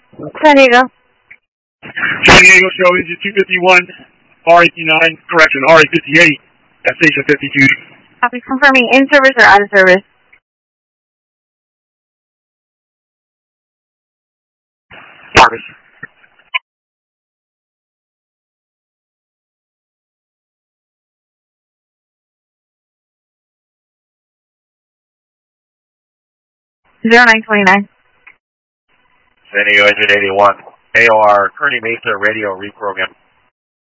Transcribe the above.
San Diego. San Diego, show engine 251, R89, correction, R858, at station 52. Copy, confirming in service or out of service? Service. Zero 0929. San Diego engine 81, AOR Kearney Mesa radio reprogram.